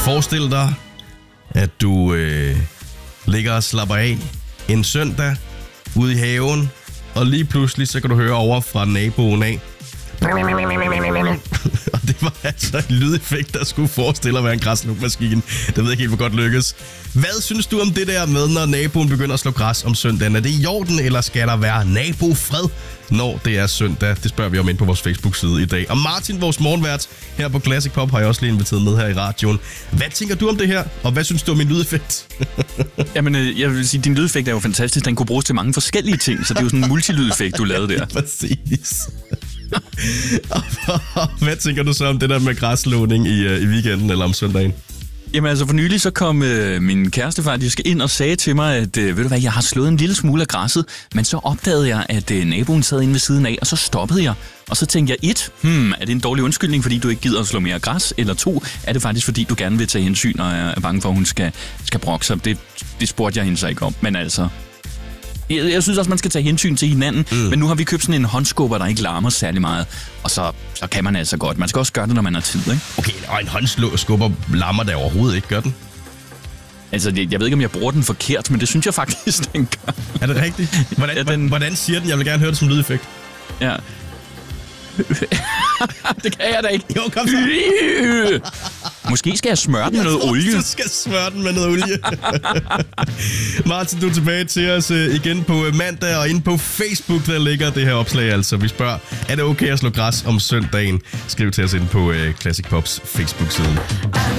Forestil dig, at du ligger og slapper af en søndag ude i haven, og lige pludselig så kan du høre over fra naboen af. Og det var altså en lydeffekt, der skulle forestille at være en græsslugmaskine. Det ved jeg ikke helt, hvor godt lykkes. Hvad synes du om det der med, når naboen begynder at slå græs om søndagen? Er det i orden, eller skal der være nabofred, når det er søndag? Det spørger vi om ind på vores Facebook-side i dag. Og Martin, vores morgenvært her på Classic Pop, har jeg også lige inviteret med her i radioen. Hvad tænker du om det her, og hvad synes du om min lydeffekt? Jamen, jeg vil sige, din lydeffekt er jo fantastisk. Den kunne bruges til mange forskellige ting, så det er jo sådan en multilydeffekt, du lavede der. Præcis. Hvad tænker du så om det der med græsslåning i weekenden eller om søndagen? Jamen altså for nylig så kom min kæreste faktisk ind og sagde til mig, at ved du hvad, jeg har slået en lille smule af græsset, men så opdagede jeg, at naboen sad inde ved siden af, og så stoppede jeg. Og så tænkte jeg, er det en dårlig undskyldning, fordi du ikke gider at slå mere græs? Eller 2, er det faktisk fordi, du gerne vil tage hensyn og er bange for, at hun skal brokke sig? Det spurgte jeg hende så ikke om, men altså... Jeg synes også, man skal tage hensyn til hinanden, men nu har vi købt sådan en håndskubber, der ikke larmer særlig meget, og så kan man altså godt. Man skal også gøre det, når man har tid, ikke? Okay, og en håndskubber larmer der overhovedet ikke, gør den? Altså, jeg ved ikke, om jeg bruger den forkert, men det synes jeg faktisk, den gør. Er det rigtigt? Hvordan siger den? Jeg vil gerne høre det som lydeffekt. Ja. Det kan jeg da ikke. Jo, kom så. Måske skal jeg smøre den med noget olie. Du skal smøre den med noget olie. Martin, du er tilbage til os igen på mandag, og inde på Facebook, der ligger det her opslag altså. Vi spørger, er det okay at slå græs om søndagen? Skriv til os inde på Classic Pops Facebook-side.